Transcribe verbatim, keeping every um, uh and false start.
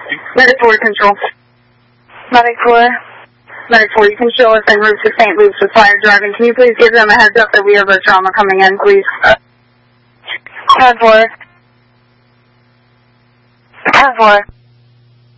Medic four control. Medic four. Medic four, you can show us en route to Saint Luke's with fire driving. Can you please give them a heads up that we have a trauma coming in, please? ten four. ten four.